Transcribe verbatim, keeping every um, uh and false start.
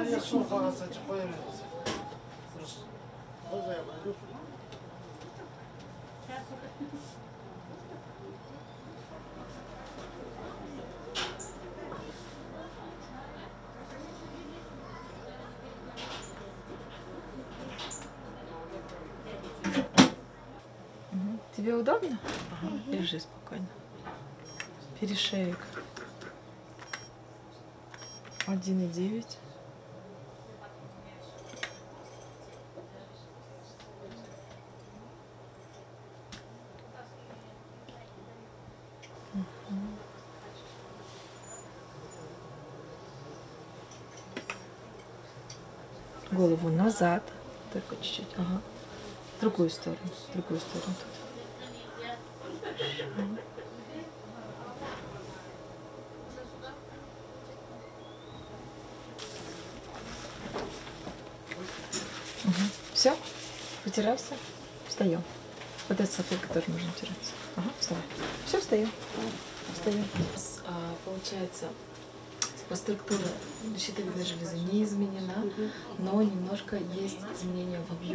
Тебе удобно? Ага, лежи спокойно. Перешеек. один и девять. Голову назад. Только чуть-чуть. Ага. В другую сторону. В другую сторону тут. Угу. Все? Потирался? Встаем. Вот этот сапог, который нужно тираться. Ага, вставай. Все, встаем. Встаем. А, получается, по структуре щитовидной железы не изменена, но немножко есть изменения в объеме.